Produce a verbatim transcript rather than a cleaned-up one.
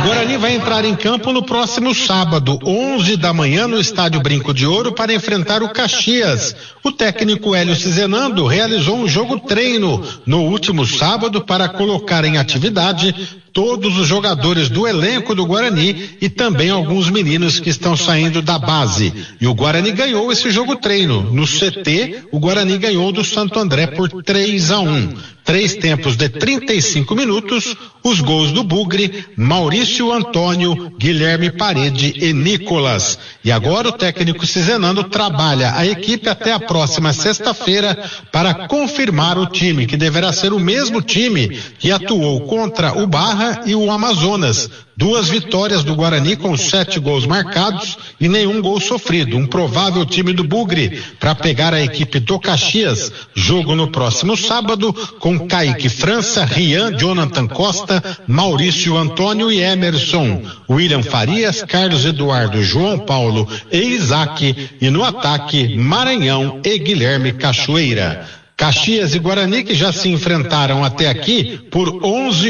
Guarani vai entrar em campo no próximo sábado, onze da manhã, no Estádio Brinco de Ouro, para enfrentar o Caxias. O técnico Hélio Cizenando realizou um jogo treino no último sábado para colocar em atividade todos os jogadores do elenco do Guarani e também alguns meninos que estão saindo da base. E o Guarani ganhou esse jogo treino. No C T, o Guarani ganhou do Santo André por três a um. Três tempos de trinta e cinco minutos, os gols do Bugre, Maurício Antônio, Guilherme Parede e Nicolas. E agora o técnico Cizenando trabalha a equipe até a próxima sexta-feira para confirmar o time, que deverá ser o mesmo time que atuou contra o Barra e o Amazonas. Duas vitórias do Guarani com sete gols marcados e nenhum gol sofrido. Um provável time do Bugre para pegar a equipe do Caxias. Jogo no próximo sábado com Kaique França, Rian, Jonathan Costa, Maurício Antônio e Emerson, William Farias, Carlos Eduardo, João Paulo e Isaac. E no ataque, Maranhão e Guilherme Cachoeira. Caxias e Guarani, que já se enfrentaram até aqui por onze